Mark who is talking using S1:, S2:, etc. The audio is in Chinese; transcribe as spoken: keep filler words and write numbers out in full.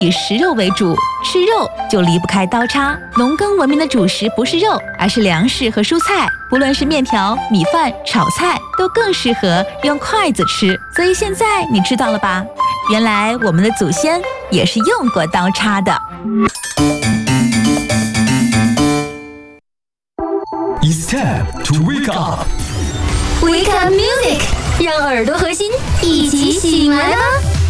S1: 以食肉为主，吃肉就离不开刀叉。农耕文明的主食不是肉，而是粮食和蔬菜。不论是面条、米饭、炒菜，都更适合用筷子吃。所以现在你知道了吧？原来我们的祖先也是用过刀叉的。
S2: It's time to wake up.
S3: Wake up music， 让耳朵和心一起醒来吧。